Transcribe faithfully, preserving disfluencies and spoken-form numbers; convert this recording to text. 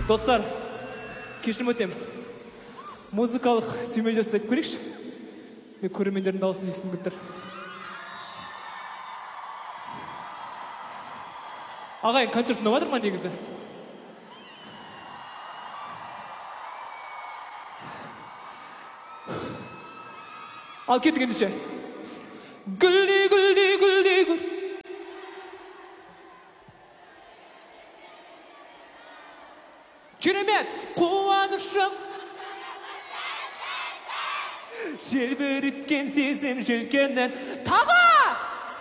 Достар, кешірім өтем. Музыкалық сүймелдер айтып көрейікші. Мен көрермендердің дауысын естігім келіп тұр. Ағайын, концерт ұнап жатыр ма негізі? Ал кеттік ендеше. Гүлді, гүлді, гүлді, гүл. Керемет, қуанышым. Желбіріткен сезім желкеннен тағы